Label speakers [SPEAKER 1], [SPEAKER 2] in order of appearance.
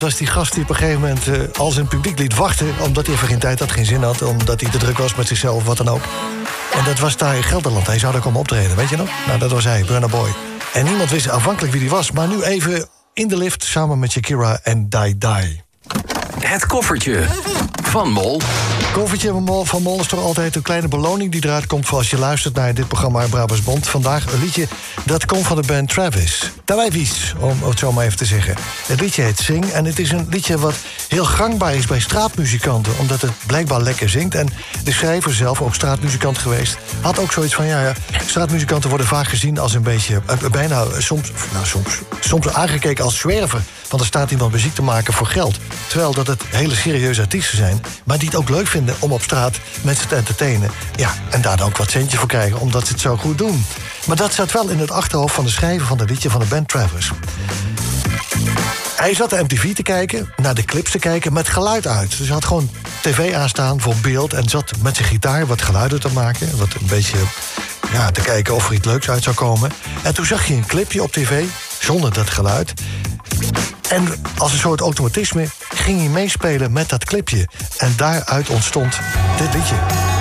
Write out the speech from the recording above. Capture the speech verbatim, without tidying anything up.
[SPEAKER 1] Dat is die gast die op een gegeven moment uh, al zijn publiek liet wachten... omdat hij even geen tijd had, geen zin had... omdat hij te druk was met zichzelf, wat dan ook. En dat was daar in Gelderland. Hij zou daar komen optreden, weet je nog? Nou, dat was hij, Burna Boy. En niemand wist afhankelijk wie die was. Maar nu even in de lift samen met Shakira en Die Die.
[SPEAKER 2] Het koffertje van Mol.
[SPEAKER 1] Koffertje van Mol, van Mol is toch altijd een kleine beloning die eruit komt... voor als je luistert naar dit programma Brabants Bond. Vandaag een liedje dat komt van de band Travis. Travis, om het zo maar even te zeggen. Het liedje heet Sing en het is een liedje wat heel gangbaar is bij straatmuzikanten... omdat het blijkbaar lekker zingt. En de schrijver zelf, ook straatmuzikant geweest... had ook zoiets van, ja, ja straatmuzikanten worden vaak gezien als een beetje... Uh, bijna soms, nou, soms, soms aangekeken als zwerver... want er staat iemand muziek te maken voor geld. Terwijl dat het hele serieuze artiesten zijn... maar die het ook leuk vinden om op straat mensen te entertainen. Ja, en daar dan ook wat centje voor krijgen, omdat ze het zo goed doen. Maar dat zat wel in het achterhoofd van de schrijver van het liedje van de band Travis. Hij zat naar M T V te kijken, naar de clips te kijken, met geluid uit. Dus hij had gewoon tv aanstaan voor beeld... en zat met zijn gitaar wat geluiden te maken. Wat een beetje, ja, te kijken of er iets leuks uit zou komen. En toen zag je een clipje op tv, zonder dat geluid... En als een soort automatisme ging hij meespelen met dat clipje. En daaruit ontstond dit liedje.